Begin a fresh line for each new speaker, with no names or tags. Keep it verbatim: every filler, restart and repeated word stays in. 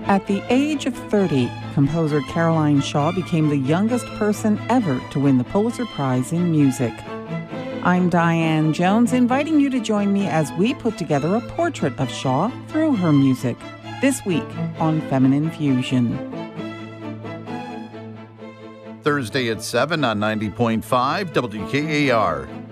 At the age of thirty, composer Caroline Shaw became the youngest person ever to win the Pulitzer Prize in music. I'm Diane Jones, inviting you to join me as we put together a portrait of Shaw through her music. This week on Feminine Fusion.
Thursday at seven on ninety point five W K A R.